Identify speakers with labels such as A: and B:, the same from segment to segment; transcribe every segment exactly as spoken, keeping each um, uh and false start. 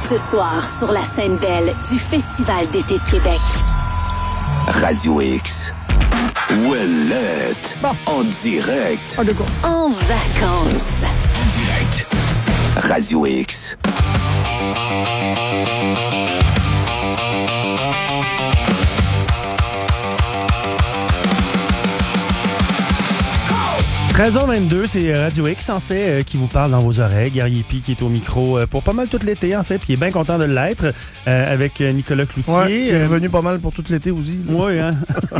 A: Ce soir, sur la scène belle du Festival d'été de Québec.
B: Radio X. Ouellette. Bon. En direct.
A: En, en vacances.
B: En direct. Radio X.
C: treize heures vingt-deux, c'est Radio X, en fait, euh, qui vous parle dans vos oreilles. Guerrier P qui est au micro euh, pour pas mal tout l'été, en fait, puis il est bien content de l'être, euh, avec Nicolas Cloutier.
D: Ouais, qui est revenu pas mal pour tout l'été aussi.
C: Oui, hein.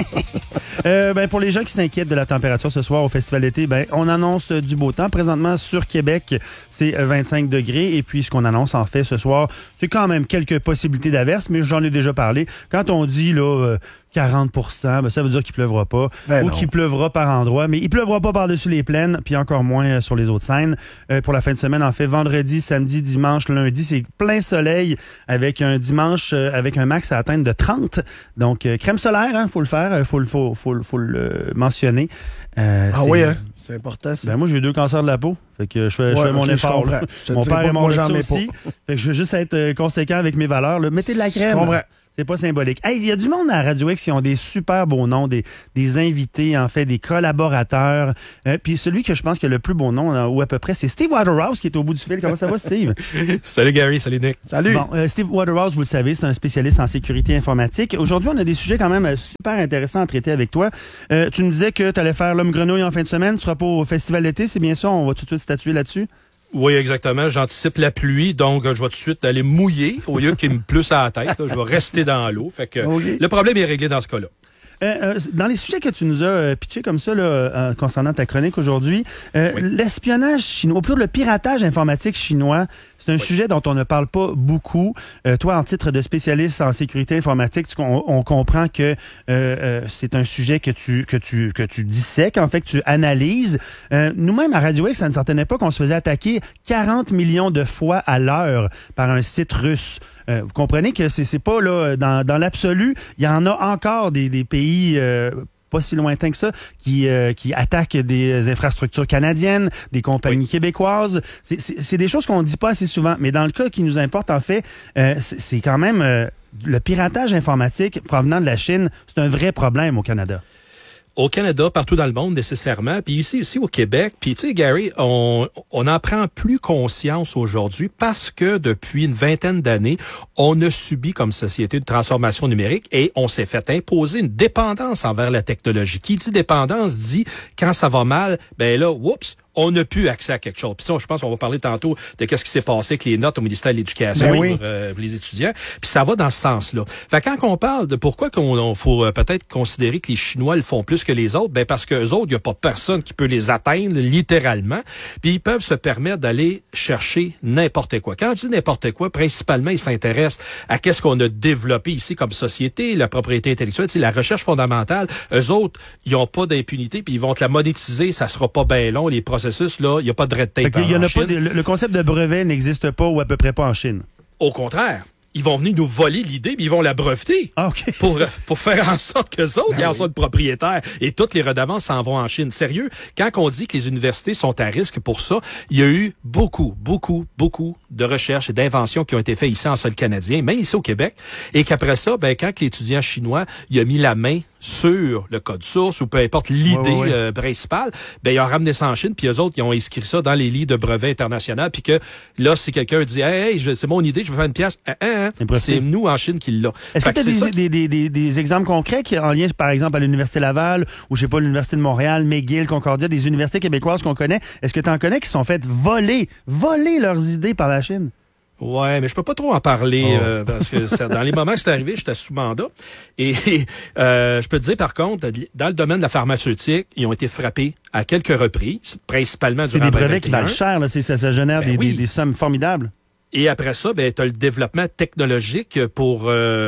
C: euh, ben, pour les gens qui s'inquiètent de la température ce soir au Festival d'été, ben, on annonce euh, du beau temps. Présentement, sur Québec, c'est vingt-cinq degrés. Et puis, ce qu'on annonce, en fait, ce soir, c'est quand même quelques possibilités d'averses, mais j'en ai déjà parlé. Quand on dit, là... Euh, quarante pour cent, ben ça veut dire qu'il pleuvra pas, ben ou qu'il pleuvra par endroit, mais il pleuvra pas par-dessus les plaines, puis encore moins sur les autres scènes. Euh, pour la fin de semaine, en fait, vendredi, samedi, dimanche, lundi, c'est plein soleil avec un dimanche euh, avec un max à atteindre de trente. Donc, euh, crème solaire, hein, faut le faire, faut le faut, faut, faut le mentionner.
D: Euh, ah oui, hein? C'est important, ça.
C: Ben moi, j'ai eu deux cancers de la peau. Fait que je fais, ouais, je fais mon okay, effort. Là. Mon père est mort ça aussi. Fait que je veux juste être conséquent avec mes valeurs. Là. Mettez de la crème. Je comprends. C'est pas symbolique. Hey, il y a du monde à Radio X qui ont des super beaux noms, des, des invités, en fait, des collaborateurs. Euh, puis celui que je pense qui a le plus beau nom, là, ou à peu près, c'est Steve Waterhouse qui est au bout du fil. Comment ça va, Steve?
E: Salut Gary, salut Nick.
D: Salut.
C: Bon, euh, Steve Waterhouse, vous le savez, c'est un spécialiste en sécurité informatique. Aujourd'hui, on a des sujets quand même super intéressants à traiter avec toi. Euh, tu me disais que tu allais faire l'homme grenouille en fin de semaine. Tu seras pas au Festival d'été, c'est bien ça? On va tout de suite statuer là-dessus?
E: Oui, exactement. J'anticipe la pluie, donc je vais tout de suite aller mouiller au lieu qu'il me pleusse à la tête. Là, je vais rester dans l'eau. Fait que okay. Le problème est réglé dans ce cas-là.
C: Euh, euh, dans les sujets que tu nous as euh, pitchés comme ça là, euh, concernant ta chronique aujourd'hui, euh, oui. l'espionnage chinois, ou plutôt le piratage informatique chinois, c'est un oui. sujet dont on ne parle pas beaucoup. Euh, toi, en titre de spécialiste en sécurité informatique, tu, on, on comprend que euh, euh, c'est un sujet que tu que tu que tu dissèques, en fait, que tu analyses. Euh, nous-mêmes à Radio X, à une certaine époque, on se faisait attaquer quarante millions de fois à l'heure par un site russe. Euh, vous comprenez que c'est, c'est pas là dans, dans l'absolu, il y en a encore des, des pays euh, pas si lointains que ça qui euh, qui attaquent des infrastructures canadiennes, des compagnies oui. québécoises. C'est, c'est, c'est des choses qu'on dit pas assez souvent, mais dans le cas qui nous importe en fait, euh, c'est, c'est quand même euh, le piratage informatique provenant de la Chine, c'est un vrai problème au Canada.
E: Au Canada, partout dans le monde, nécessairement. Puis ici, ici au Québec. Puis tu sais, Gary, on, on en prend plus conscience aujourd'hui parce que depuis une vingtaine d'années, on a subi comme société une transformation numérique et on s'est fait imposer une dépendance envers la technologie. Qui dit dépendance dit quand ça va mal, ben là, oups, on n'a plus accès à quelque chose. Puis ça, je pense qu'on va parler tantôt de qu'est-ce qui s'est passé avec les notes au ministère de l'Éducation
D: ben oui.
E: pour, euh, pour les étudiants. Puis ça va dans ce sens-là. Fait quand on parle de pourquoi qu'on on faut euh, peut-être considérer que les Chinois le font plus que les autres, ben parce qu'eux autres, il n'y a pas personne qui peut les atteindre littéralement. Puis ils peuvent se permettre d'aller chercher n'importe quoi. Quand je dis n'importe quoi, principalement, ils s'intéressent à qu'est-ce qu'on a développé ici comme société, la propriété intellectuelle, la recherche fondamentale. Eux autres, ils n'ont pas d'impunité, puis ils vont te la monétiser, ça sera pas bien long, les processus. Là, il n'y a pas de red tape
C: il y en
E: en
C: a
E: Chine.
C: Pas de, le concept de brevet n'existe pas ou à peu près pas en Chine.
E: Au contraire. Ils vont venir nous voler l'idée, puis ils vont la breveter
C: ah, okay.
E: pour pour faire en sorte qu'eux autres, ben ils en oui. sont le propriétaire. Et toutes les redevances s'en vont en Chine. Sérieux, quand on dit que les universités sont à risque pour ça, il y a eu beaucoup, beaucoup, beaucoup de recherches et d'inventions qui ont été faites ici en sol canadien, même ici au Québec, et qu'après ça, ben quand l'étudiant chinois il a mis la main sur le code source ou peu importe l'idée ouais, ouais. Euh, principale, ben ils ont ramené ça en Chine, puis eux autres, ils ont inscrit ça dans les livres de brevets internationaux, puis que là, si quelqu'un dit « Hey, hey c'est mon idée, je veux faire une pièce ah, ah, », c'est nous en Chine qui l'a.
C: Est-ce que tu as des, des, des, des, des exemples concrets qui, en lien, par exemple, à l'Université Laval ou, je sais pas, l'Université de Montréal, McGill, Concordia, des universités québécoises qu'on connaît, est-ce que tu en connais qui sont faites voler, voler leurs idées par la Chine?
E: Ouais, mais je peux pas trop en parler oh. euh, parce que ça, dans les moments que c'est arrivé, j'étais sous mandat. Et euh, je peux te dire, par contre, dans le domaine de la pharmaceutique, ils ont été frappés à quelques reprises, principalement durant
C: C'est des brevets qui valent cher, là. C'est, ça, ça génère ben des, oui. des, des sommes formidables.
E: Et après ça, ben, tu as le développement technologique pour,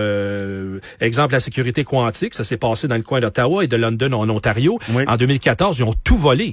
E: euh, exemple, la sécurité quantique. Ça s'est passé dans le coin d'Ottawa et de London en Ontario. Oui. En deux mille quatorze, ils ont tout volé.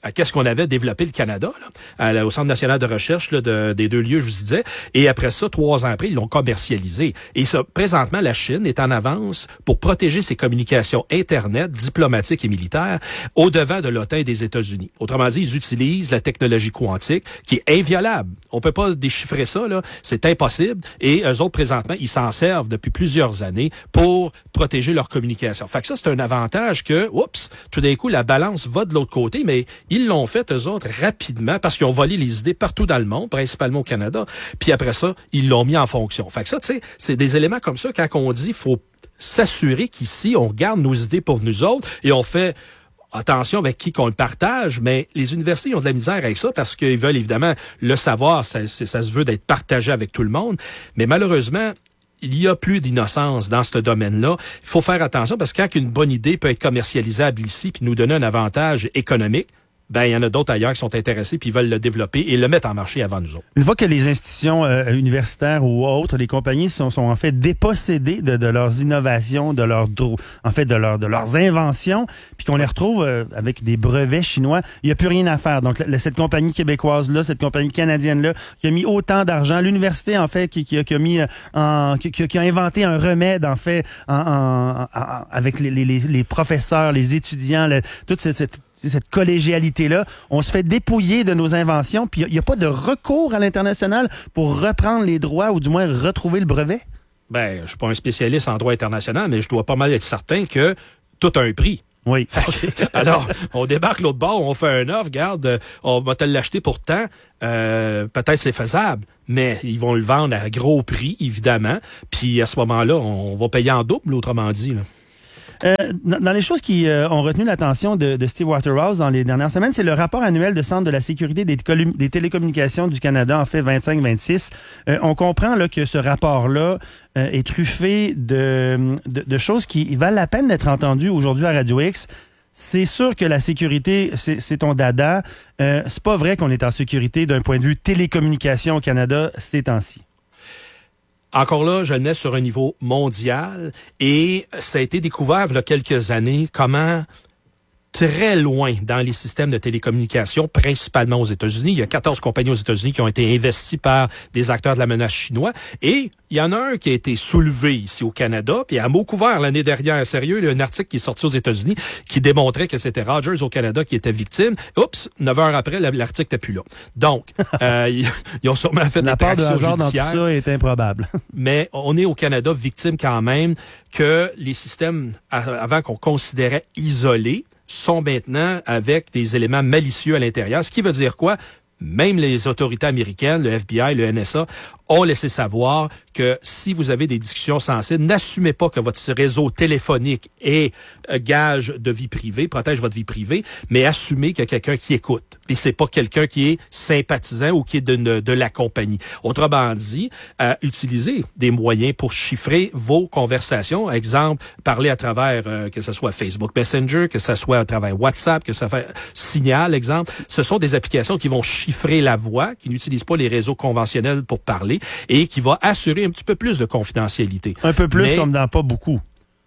E: à qu'est-ce qu'on avait développé le Canada, là, à, au Centre national de recherche là, de, des deux lieux, je vous disais. Et après ça, trois ans après, ils l'ont commercialisé. Et ça, présentement, la Chine est en avance pour protéger ses communications Internet, diplomatiques et militaires au-devant de l'OTAN et des États-Unis. Autrement dit, ils utilisent la technologie quantique qui est inviolable. On peut pas déchiffrer ça, là. C'est impossible. Et eux autres, présentement, ils s'en servent depuis plusieurs années pour protéger leur communication. Fait que ça, c'est un avantage que, oups, tout d'un coup, la balance va de l'autre côté, mais ils l'ont fait, eux autres, rapidement, parce qu'ils ont volé les idées partout dans le monde, principalement au Canada, puis après ça, ils l'ont mis en fonction. Fait que ça, tu sais, c'est des éléments comme ça, quand on dit, faut s'assurer qu'ici, on garde nos idées pour nous autres, et on fait attention avec qui qu'on le partage, mais les universités ils ont de la misère avec ça parce qu'ils veulent évidemment le savoir, ça, ça se veut d'être partagé avec tout le monde, mais malheureusement, il y a plus d'innocence dans ce domaine-là. Il faut faire attention parce que quand une bonne idée peut être commercialisable ici puis nous donner un avantage économique, ben il y en a d'autres ailleurs qui sont intéressés puis ils veulent le développer et le mettre en marché avant nous autres.
C: Une fois que les institutions euh, universitaires ou autres, les compagnies sont, sont en fait dépossédées de, de leurs innovations, de leurs en fait de leurs de leurs inventions, puis qu'on les retrouve euh, avec des brevets chinois, il y a plus rien à faire. Donc la, cette compagnie québécoise là, cette compagnie canadienne là, qui a mis autant d'argent, l'université en fait qui, qui, qui a mis en qui, qui a inventé un remède en fait en, en, en, avec les, les, les professeurs, les étudiants, le, toute cette, cette cette collégialité-là, on se fait dépouiller de nos inventions, puis il n'y a, a pas de recours à l'international pour reprendre les droits ou du moins retrouver le brevet?
E: Ben, je suis pas un spécialiste en droit international, mais je dois pas mal être certain que tout a un prix.
C: Oui.
E: Okay. Alors, on débarque l'autre bord, on fait un offre, regarde, on va te l'acheter pour tant, euh, peut-être c'est faisable, mais ils vont le vendre à gros prix, évidemment, puis à ce moment-là, on va payer en double, autrement dit, là.
C: Euh, dans les choses qui euh, ont retenu l'attention de, de Steve Waterhouse dans les dernières semaines, c'est le rapport annuel de Centre de la sécurité des, des télécommunications du Canada, en fait vingt-cinq vingt-six. Euh, on comprend là, que ce rapport-là euh, est truffé de, de, de choses qui valent la peine d'être entendues aujourd'hui à Radio X. C'est sûr que la sécurité, c'est, c'est ton dada. Euh, c'est pas vrai qu'on est en sécurité d'un point de vue télécommunication au Canada ces temps-ci.
E: Encore là, je le mets sur un niveau mondial et ça a été découvert il y a quelques années comment très loin dans les systèmes de télécommunications, principalement aux États-Unis. Il y a quatorze compagnies aux États-Unis qui ont été investies par des acteurs de la menace chinois. Et il y en a un qui a été soulevé ici au Canada. Puis à mot couvert l'année dernière, sérieux, il y a un article qui est sorti aux États-Unis qui démontrait que c'était Rogers au Canada qui était victime. Oups, neuf heures après, l'article n'était plus là. Donc, euh, ils, ils ont sûrement fait
C: la
E: des actions judiciaires.
C: La part de hasard dans tout ça est improbable.
E: Mais on est au Canada victime quand même que les systèmes, avant qu'on considérait isolés, sont maintenant avec des éléments malicieux à l'intérieur. Ce qui veut dire quoi? Même les autorités américaines, le F B I, le N S A, ont laissé savoir que si vous avez des discussions sensibles, n'assumez pas que votre réseau téléphonique est gage de vie privée, protège votre vie privée, mais assumez qu'il y a quelqu'un qui écoute. Et c'est pas quelqu'un qui est sympathisant ou qui est de, de la compagnie. Autrement dit, euh, utilisez des moyens pour chiffrer vos conversations. Exemple, parler à travers, euh, que ce soit Facebook Messenger, que ce soit à travers WhatsApp, que ça fait Signal, exemple. Ce sont des applications qui vont chiffrer la voix, qui n'utilisent pas les réseaux conventionnels pour parler et qui va assurer un petit peu plus de confidentialité.
C: Un peu plus,
E: mais,
C: comme dans pas beaucoup.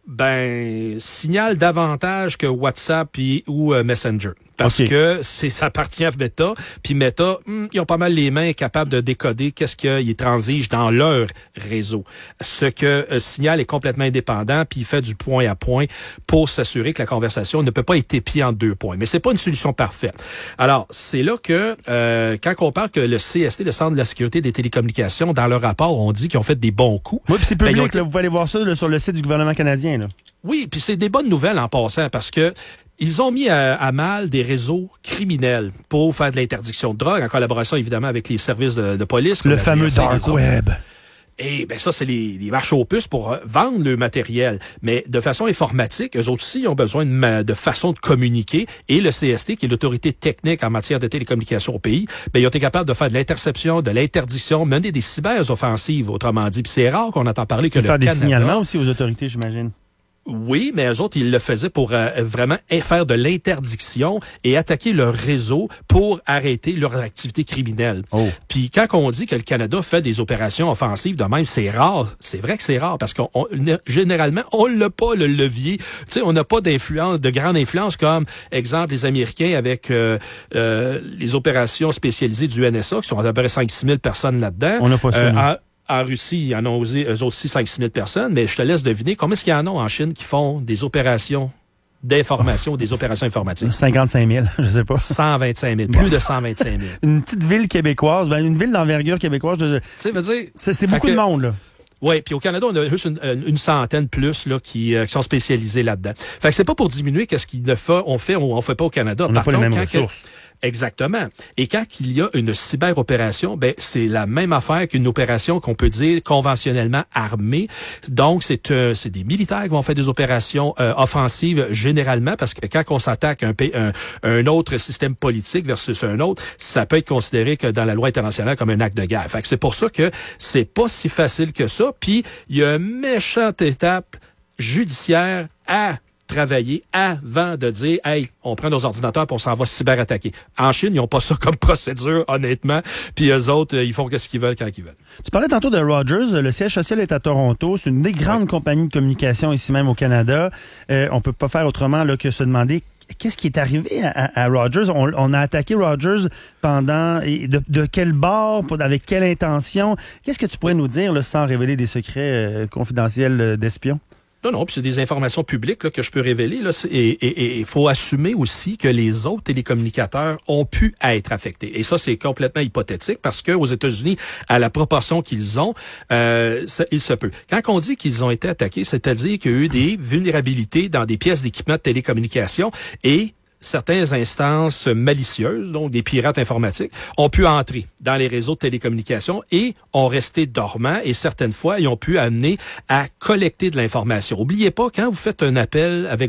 E: Ben, Signal davantage que WhatsApp et, ou euh, Messenger. Parce okay. que c'est ça appartient à Meta, puis Meta, hum, ils ont pas mal les mains capables de décoder qu'est-ce qu'ils transigent dans leur réseau. Ce que euh, Signal est complètement indépendant, puis il fait du point à point pour s'assurer que la conversation ne peut pas être épiée en deux points. Mais c'est pas une solution parfaite. Alors, c'est là que, euh, quand on parle que le C S T, le Centre de la sécurité des télécommunications, dans leur rapport, on dit qu'ils ont fait des bons coups.
C: Oui, puis c'est public,
E: ben, ont...
C: là, vous pouvez aller voir ça là, sur le site du gouvernement canadien. Là.
E: Oui, puis c'est des bonnes nouvelles en passant, parce que ils ont mis à, à mal des réseaux criminels pour faire de l'interdiction de drogue, en collaboration évidemment avec les services de, de police.
C: Le fameux dark web.
E: Et ben ça, c'est les, les marches aux puces pour euh, vendre le matériel. Mais de façon informatique, eux autres aussi ont besoin de, de façon de communiquer. Et le C S T, qui est l'autorité technique en matière de télécommunications au pays, ben ils ont été capables de faire de l'interception, de l'interdiction, mener des cyber-offensives, autrement dit. Puis c'est rare qu'on entend parler que le
C: faire
E: Canada...
C: des signalements aussi aux autorités, j'imagine.
E: Oui, mais eux autres, ils le faisaient pour euh, vraiment faire de l'interdiction et attaquer leur réseau pour arrêter leur activité criminelle.
C: Oh.
E: Puis quand on dit que le Canada fait des opérations offensives de même, c'est rare. C'est vrai que c'est rare parce qu'on on, généralement, on l'a pas le levier. Tu sais, on n'a pas d'influence, de grande influence comme, exemple, les Américains avec euh, euh, les opérations spécialisées du N S A, qui sont à peu près cinq six mille personnes là-dedans.
C: On n'a pas ça.
E: Euh, En Russie, ils en ont osé, eux aussi, cinq six mille personnes, mais je te laisse deviner combien est-ce qu'il y en a en Chine qui font des opérations d'information, oh. des opérations informatiques?
C: cinquante-cinq mille, je sais pas.
E: cent vingt-cinq mille, plus de cent vingt-cinq mille.
C: Une petite ville québécoise, ben une ville d'envergure québécoise, je...
E: tu sais, veut dire...
C: c'est, c'est beaucoup que, de monde, là.
E: Oui, puis au Canada, on a juste une, une centaine plus là qui, euh, qui sont spécialisés là-dedans. Fait que c'est pas pour diminuer qu'est-ce qu'il fait, on fait ou on fait pas au Canada.
C: On n'a pas
E: contre,
C: les mêmes
E: quand
C: ressources.
E: Que, exactement. Et quand il y a une cyber-opération, ben c'est la même affaire qu'une opération qu'on peut dire conventionnellement armée. Donc, c'est euh, c'est des militaires qui vont faire des opérations euh, offensives généralement, parce que quand on s'attaque un, un, un autre système politique versus un autre, ça peut être considéré que dans la loi internationale comme un acte de guerre. Fait que c'est pour ça que c'est pas si facile que ça. Puis, il y a une méchante étape judiciaire à travailler avant de dire « Hey, on prend nos ordinateurs et on s'en va cyberattaquer ». En Chine, ils n'ont pas ça comme procédure, honnêtement. Puis eux autres, ils font ce qu'ils veulent quand ils veulent.
C: Tu parlais tantôt de Rogers. Le siège social est à Toronto. C'est une des grandes ouais. compagnies de communication ici même au Canada. Euh, on peut pas faire autrement là, que se demander qu'est-ce qui est arrivé à, à Rogers. On, on a attaqué Rogers pendant... Et de, de quel bord, avec quelle intention? Qu'est-ce que tu pourrais nous dire là, sans révéler des secrets euh, confidentiels euh, d'espions?
E: Non, non, puis c'est des informations publiques là, que je peux révéler. Là, et il faut assumer aussi que les autres télécommunicateurs ont pu être affectés. Et ça, c'est complètement hypothétique parce que aux États-Unis, à la proportion qu'ils ont, euh, ça, il se peut. Quand on dit qu'ils ont été attaqués, c'est-à-dire qu'il y a eu des vulnérabilités dans des pièces d'équipement de télécommunication et certaines instances malicieuses, donc des pirates informatiques, ont pu entrer dans les réseaux de télécommunications et ont resté dormants et certaines fois, ils ont pu amener à collecter de l'information. Oubliez pas, quand vous faites un appel avec